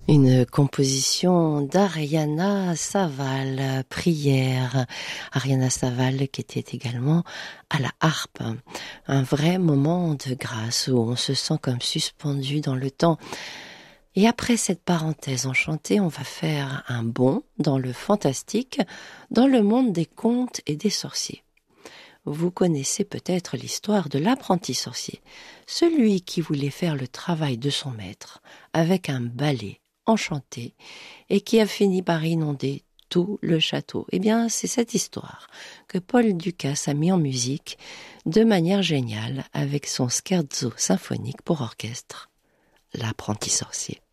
Une composition d'Ariana Saval, Prière. Ariana Saval qui était également à la harpe. Un vrai moment de grâce où on se sent comme suspendu dans le temps. Et après cette parenthèse enchantée, on va faire un bond dans le fantastique, dans le monde des contes et des sorciers. Vous connaissez peut-être l'histoire de l'apprenti sorcier, celui qui voulait faire le travail de son maître avec un balai enchanté et qui a fini par inonder tout le château. Eh bien, c'est cette histoire que Paul Dukas a mis en musique de manière géniale avec son scherzo symphonique pour orchestre, l'apprenti sorcier.